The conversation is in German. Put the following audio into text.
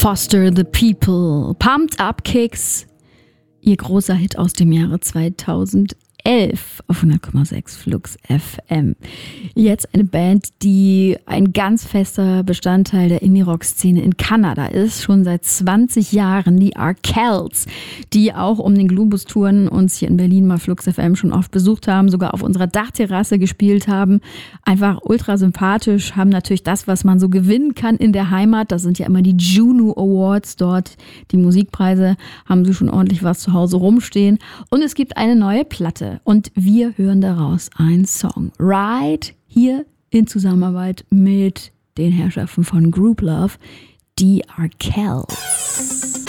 Foster the People, Pumped Up Kicks, ihr großer Hit aus dem Jahre 2011 auf 100,6 Flux FM. Jetzt eine Band, die ein ganz fester Bestandteil der Indie-Rock-Szene in Kanada ist, schon seit 20 Jahren, die Arkells, die auch um den Globus-Touren uns hier in Berlin mal Flux FM schon oft besucht haben, sogar auf unserer Dachterrasse gespielt haben. Einfach ultra sympathisch, haben natürlich das, was man so gewinnen kann in der Heimat. Das sind ja immer die Juno Awards dort, die Musikpreise, haben sie schon ordentlich was zu Hause rumstehen. Und es gibt eine neue Platte. Und wir hören daraus einen Song. Ride, hier in Zusammenarbeit mit den Herrschaften von Group Love, die Arkells.